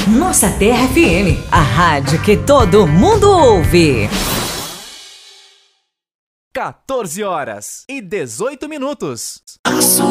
Nossa Terra FM, a rádio que todo mundo ouve. 14 horas e 18 minutos.